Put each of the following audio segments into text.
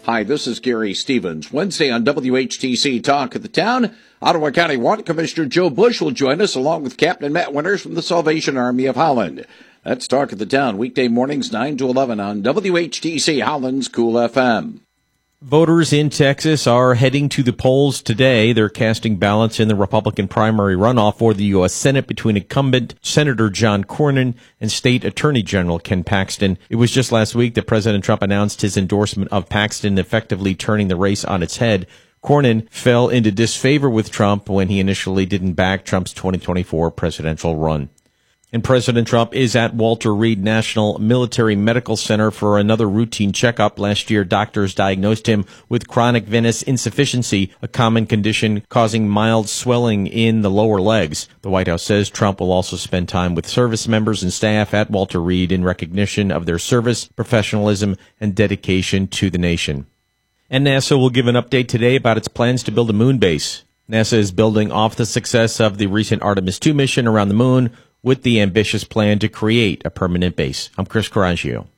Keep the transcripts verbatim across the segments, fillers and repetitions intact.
Hi, this is Gary Stevens. Wednesday on W H T C Talk of the Town, Ottawa County Water Commissioner Joe Bush will join us along with Captain Matt Winters from the Salvation Army of Holland. That's Talk of the Town, weekday mornings nine to eleven on W H T C Holland's Cool F M. Voters in Texas are heading to the polls today. They're casting ballots in the Republican primary runoff for the U S Senate between incumbent Senator John Cornyn and State Attorney General Ken Paxton. It was just last week that President Trump announced his endorsement of Paxton, effectively turning the race on its head. Cornyn fell into disfavor with Trump when he initially didn't back Trump's twenty twenty-four presidential run. And President Trump is at Walter Reed National Military Medical Center for another routine checkup. Last year, doctors diagnosed him with chronic venous insufficiency, a common condition causing mild swelling in the lower legs. The White House says Trump will also spend time with service members and staff at Walter Reed in recognition of their service, professionalism, and dedication to the nation. And NASA will give an update today about its plans to build a moon base. NASA is building off the success of the recent Artemis two mission around the moon, with the ambitious plan to create a permanent base. I'm Chris Coraggio.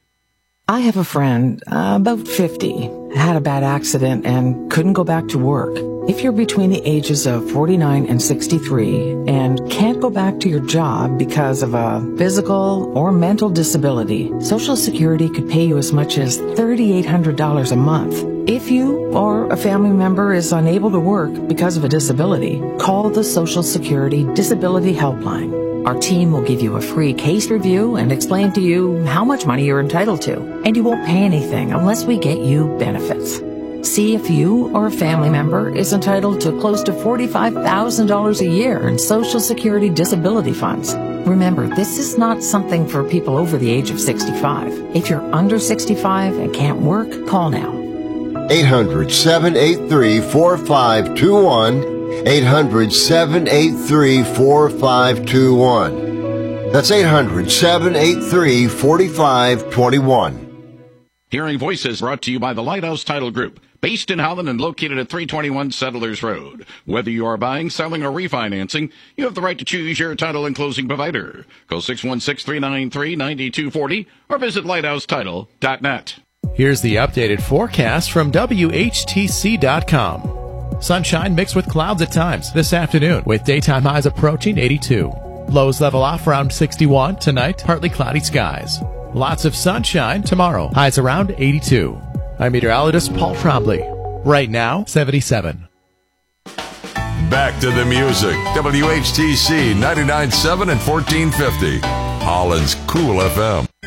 I have a friend, uh, about fifty, had a bad accident and couldn't go back to work. If you're between the ages of forty-nine and sixty-three and can't go back to your job because of a physical or mental disability, Social Security could pay you as much as three thousand eight hundred dollars a month. If you or a family member is unable to work because of a disability, call the Social Security Disability Helpline. Our team will give you a free case review and explain to you how much money you're entitled to. And you won't pay anything unless we get you benefits. See if you or a family member is entitled to close to forty-five thousand dollars a year in Social Security disability funds. Remember, this is not something for people over the age of sixty-five. If you're under sixty-five and can't work, call now. eight hundred, seven eight three, four five two one. eight hundred, seven eight three, four five two one. That's eight hundred, seven eight three, four five two one. Hearing Voices brought to you by the Lighthouse Title Group, based in Holland and located at three twenty-one Settlers Road. Whether you are buying, selling, or refinancing, you have the right to choose your title and closing provider. Call six one six, three nine three, nine two four zero or visit lighthouse title dot net. Here's the updated forecast from W H T C dot com. Sunshine mixed with clouds at times this afternoon, with daytime highs approaching eighty-two. Lows level off around sixty-one. Tonight, partly cloudy skies. Lots of sunshine tomorrow. Highs around eighty-two. I'm meteorologist Paul Trombley. Right now, seventy-seven. Back to the music. W H T C ninety-nine point seven and fourteen fifty. Holland's Cool F M.